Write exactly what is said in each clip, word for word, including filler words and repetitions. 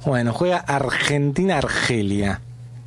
Bueno, juega Argentina-Argelia.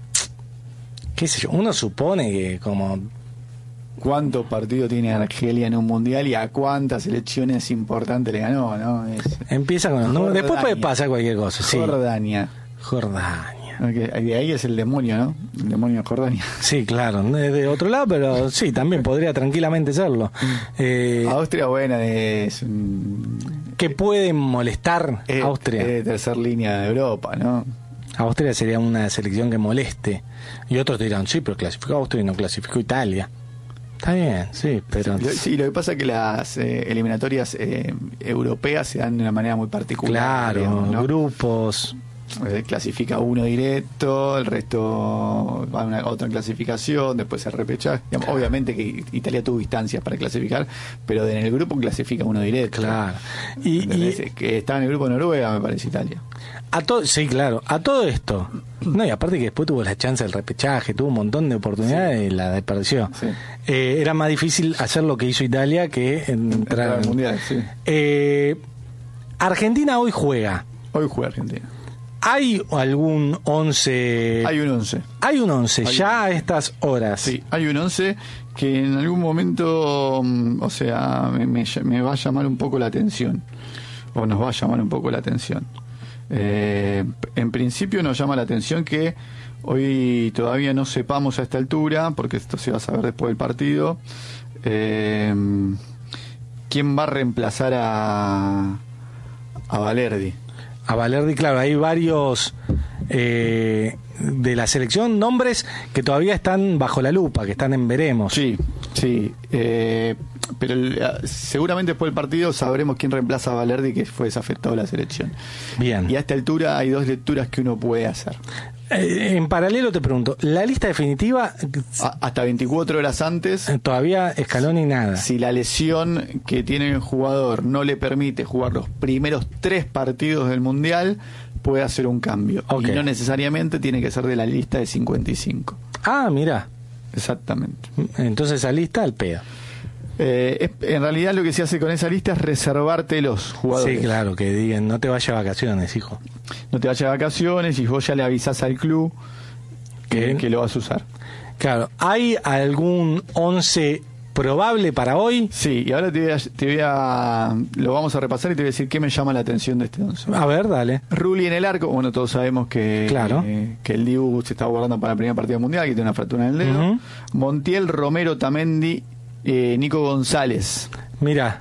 ¿Qué sé yo? Uno supone que como... ¿Cuántos partidos tiene Argelia en un mundial y a cuántas selecciones importantes le ganó, no? Es... Empieza con los números. Después puede pasar cualquier cosa. Sí. Jordania. Jordania. Okay. De ahí es el demonio, ¿no? El demonio de Jordania. Sí, claro. Es de otro lado, pero sí, también podría tranquilamente serlo. Eh, Austria, buena, es un... ¿Qué puede molestar es, Austria? Es de tercer línea de Europa, ¿no? Austria sería una selección que moleste. Y otros dirán, sí, pero clasificó Austria y no clasificó Italia. Está bien, sí, pero... Sí, lo que pasa es que las eh, eliminatorias eh, europeas se dan de una manera muy particular. Claro, digamos, ¿no? Grupos... Eh, clasifica uno directo, el resto va a una otra clasificación, después el repechaje. Digamos, obviamente que Italia tuvo instancias para clasificar, pero en el grupo clasifica uno directo. Claro. Y, y que estaba en el grupo de Noruega, me parece, Italia. A todo, sí, claro, a todo esto. No, y aparte que después tuvo la chance del repechaje, tuvo un montón de oportunidades, sí, y la desperdició. Sí. Eh, era más difícil hacer lo que hizo Italia que entrar al mundial. Sí. Eh, Argentina hoy juega. Hoy juega Argentina. ¿Hay algún once? Hay un once. Hay un once, hay ya un... a estas horas. Sí, hay un once que en algún momento, o sea, me, me, me va a llamar un poco la atención. O nos va a llamar un poco la atención. Eh, en principio nos llama la atención que hoy todavía no sepamos a esta altura, porque esto se va a saber después del partido, eh, quién va a reemplazar a, a Valerdi. A Valerdi, claro, hay varios eh, de la selección, nombres que todavía están bajo la lupa, que están en veremos. Sí, sí, eh, pero el, seguramente después del partido sabremos quién reemplaza a Valerdi, que fue desafectado de la selección. Bien. Y a esta altura hay dos lecturas que uno puede hacer. Eh, en paralelo te pregunto, ¿la lista definitiva? A, hasta veinticuatro horas antes. Todavía Scaloni nada. Si la lesión que tiene el jugador no le permite jugar los primeros tres partidos del Mundial, puede hacer un cambio. Okay. Y no necesariamente tiene que ser de la lista de cincuenta y cinco. Ah, mira. Exactamente. Entonces esa lista al pedo. Eh, es, en realidad lo que se hace con esa lista es reservarte los jugadores. Sí, claro, que digan, no te vayas a vacaciones, hijo. No te vayas a vacaciones y vos ya le avisás al club que, que lo vas a usar. Claro, ¿hay algún once probable para hoy? Sí, y ahora te voy, a, te voy a... Lo vamos a repasar y te voy a decir qué me llama la atención de este once. A ver, dale. Rulli en el arco. Bueno, todos sabemos que, claro. eh, que el Dibu se está guardando para el primer partido mundial, que tiene una fractura en el dedo. Uh-huh. Montiel, Romero, Tamendi, eh, Nico González. Mira.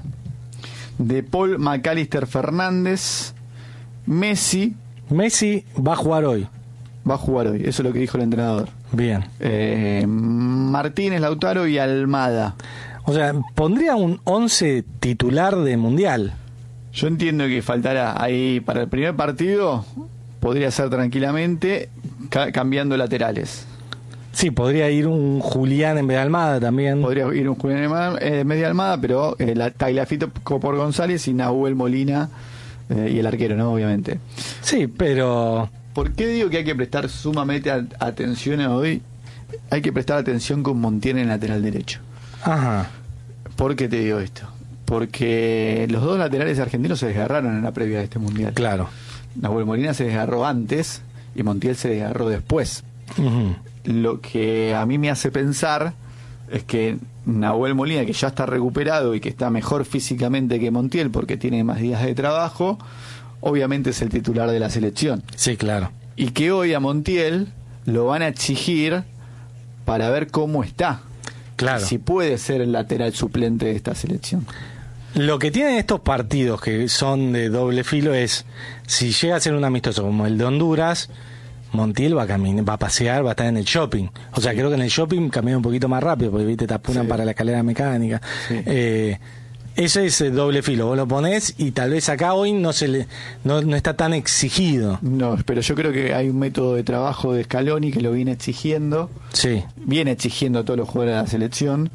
De Paul, McAllister, Fernández, Messi. Messi va a jugar hoy. Va a jugar hoy, eso es lo que dijo el entrenador. Bien. Eh, Martínez, Lautaro y Almada. O sea, pondría un once titular de Mundial. Yo entiendo que faltará ahí para el primer partido, podría ser tranquilamente ca- cambiando laterales. Sí, podría ir un Julián en vez de Almada también. Podría ir un Julián en vez de Almada, pero eh, la Tagliafico por González y Nahuel Molina eh, y el arquero, ¿no? Obviamente. Sí, pero... ¿Por qué digo que hay que prestar sumamente a- atención a hoy? Hay que prestar atención con Montiel en el lateral derecho. Ajá. ¿Por qué te digo esto? Porque los dos laterales argentinos se desgarraron en la previa de este mundial. Claro. Nahuel Molina se desgarró antes y Montiel se desgarró después. Uh-huh. Lo que a mí me hace pensar es que Nahuel Molina, que ya está recuperado y que está mejor físicamente que Montiel porque tiene más días de trabajo, obviamente es el titular de la selección. Sí, claro. Y que hoy a Montiel lo van a exigir para ver cómo está. Claro. Si puede ser el lateral suplente de esta selección. Lo que tienen estos partidos que son de doble filo es, si llega a ser un amistoso como el de Honduras, Montiel va a caminar, va a pasear, va a estar en el shopping. O sea, sí. Creo que en el shopping camina un poquito más rápido, porque viste, te apuran sí. para la escalera mecánica. Sí. Eh, eso es el doble filo. Vos lo ponés y tal vez acá hoy no se le no, no está tan exigido. No, pero yo creo que hay un método de trabajo de Scaloni que lo viene exigiendo. Sí. Viene exigiendo a todos los jugadores de la selección.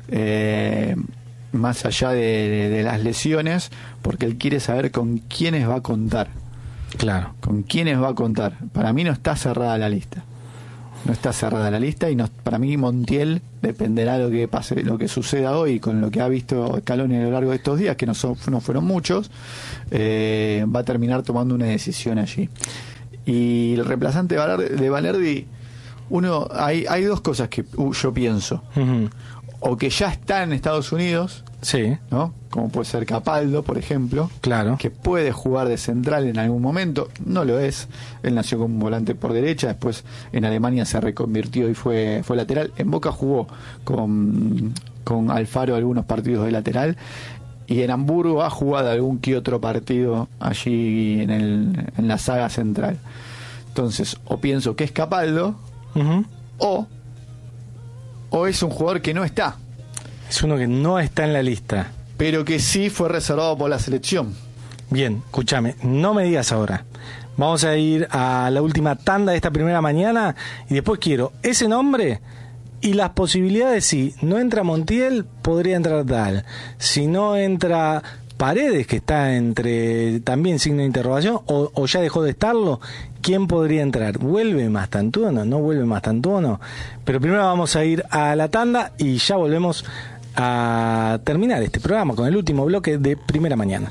Eh, más allá de, de, de las lesiones, porque él quiere saber con quiénes va a contar. Claro. Con quiénes va a contar. Para mí no está cerrada la lista. No está cerrada la lista y no, para mí Montiel dependerá de lo que pase, lo que suceda hoy con lo que ha visto Scaloni a lo largo de estos días, que no, son, no fueron muchos, eh, va a terminar tomando una decisión allí. Y el reemplazante de Valerdi, de Valerdi uno hay, hay dos cosas que uh, yo pienso. Uh-huh. O que ya está en Estados Unidos, sí, ¿no? Como puede ser Capaldo, por ejemplo, claro, que puede jugar de central en algún momento. No lo es. Él nació como un volante por derecha, después en Alemania se reconvirtió y fue, fue lateral. En Boca jugó con, con Alfaro algunos partidos de lateral, y en Hamburgo ha jugado algún que otro partido allí en, el, en la saga central. Entonces, o pienso que es Capaldo, uh-huh, o o es un jugador que no está. Es uno que no está en la lista, pero que sí fue reservado por la selección. Bien, escúchame, no me digas ahora. Vamos a ir a la última tanda de esta primera mañana y después quiero ese nombre y las posibilidades. Si no entra Montiel, podría entrar tal. Si no entra Paredes, que está entre también signo de interrogación, o, o ya dejó de estarlo, ¿quién podría entrar? ¿Vuelve Mastantuono? ¿No vuelve Mastantuono? Pero primero vamos a ir a la tanda y ya volvemos a terminar este programa con el último bloque de Primera Mañana.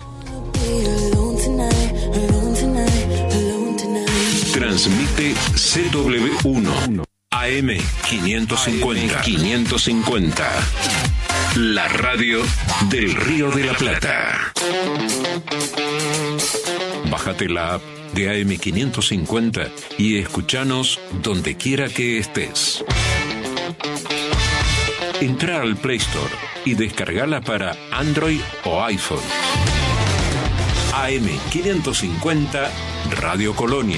Transmite C W uno A M quinientos cincuenta. quinientos cincuenta. La radio del Río de la Plata. Bájate la app de A M quinientos cincuenta y escuchanos donde quiera que estés. Entra al Play Store y descargala para Android o iPhone. A M quinientos cincuenta Radio Colonia.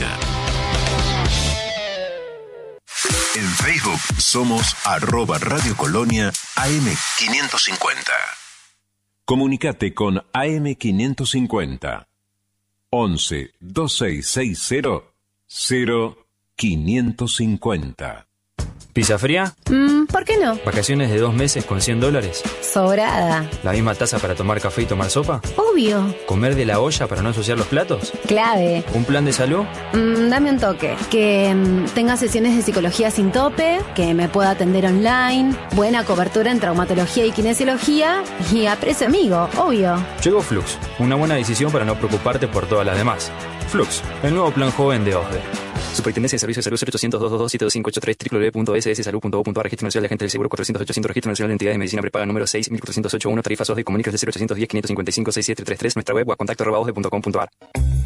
En Facebook somos arroba Radio Colonia A M quinientos cincuenta. Comunicate con A M quinientos cincuenta. once, veintiséis sesenta, cero quinientos cincuenta. ¿Pizza fría? Mm, ¿por qué no? ¿Vacaciones de dos meses con cien dólares? Sobrada. ¿La misma taza para tomar café y tomar sopa? Obvio. ¿Comer de la olla para no ensuciar los platos? Clave. ¿Un plan de salud? Mm, dame un toque. Que mm, tenga sesiones de psicología sin tope, que me pueda atender online, buena cobertura en traumatología y kinesiología y a precio amigo, obvio. Llegó Flux, una buena decisión para no preocuparte por todas las demás. Flux, el nuevo plan joven de OSDE. Superintendencia de Servicios de Salud cero ochocientos, doscientos veintidós, siete dos cinco ocho tres, doble u doble u doble u punto ese ese salud punto gov punto a r, Registro Nacional de Agentes del Seguro cuatrocientos ochocientos, Registro Nacional de Entidades de Medicina Prepaga número seis mil cuatrocientos ochenta y uno, tarifas OSDE, comunicas de cero ochocientos diez, quinientos cincuenta y cinco, sesenta y siete treinta y tres, nuestra web o a contacto arroba osde punto com punto a r.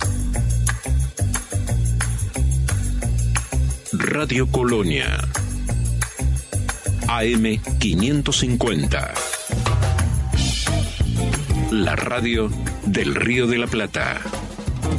Radio Colonia A M quinientos cincuenta. La radio del Río de la Plata.